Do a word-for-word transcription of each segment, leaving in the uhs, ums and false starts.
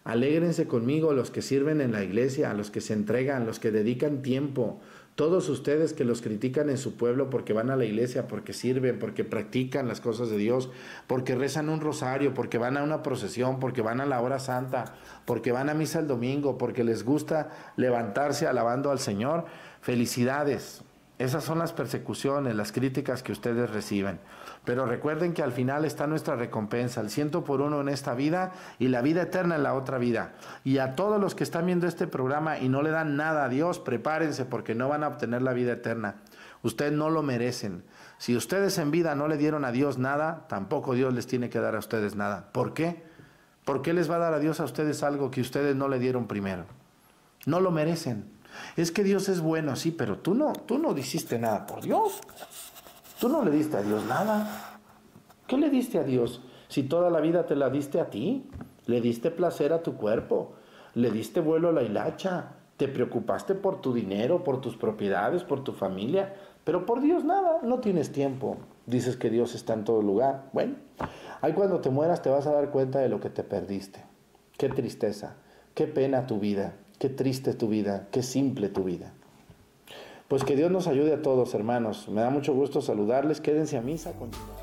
Alégrense conmigo los que sirven en la iglesia, los que se entregan, los que dedican tiempo. Todos ustedes que los critican en su pueblo porque van a la iglesia, porque sirven, porque practican las cosas de Dios, porque rezan un rosario, porque van a una procesión, porque van a la hora santa, porque van a misa el domingo, porque les gusta levantarse alabando al Señor. Felicidades. Esas son las persecuciones, las críticas que ustedes reciben. Pero recuerden que al final está nuestra recompensa, el ciento por uno en esta vida y la vida eterna en la otra vida. Y a todos los que están viendo este programa y no le dan nada a Dios, prepárense porque no van a obtener la vida eterna. Ustedes no lo merecen. Si ustedes en vida no le dieron a Dios nada, tampoco Dios les tiene que dar a ustedes nada. ¿Por qué? ¿Por qué les va a dar a Dios a ustedes algo que ustedes no le dieron primero? No lo merecen. Es que Dios es bueno, sí, pero tú no, tú no hiciste nada por Dios. Tú no le diste a Dios nada. ¿Qué le diste a Dios? Si toda la vida te la diste a ti, le diste placer a tu cuerpo, le diste vuelo a la hilacha, te preocupaste por tu dinero, por tus propiedades, por tu familia, pero por Dios nada, no tienes tiempo. Dices que Dios está en todo lugar. Bueno, ahí cuando te mueras te vas a dar cuenta de lo que te perdiste. Qué tristeza, qué pena tu vida. Qué triste tu vida, qué simple tu vida. Pues que Dios nos ayude a todos, hermanos. Me da mucho gusto saludarles. Quédense a misa. Continuamos.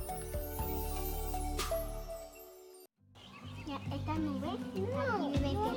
Ya, esta nube, no.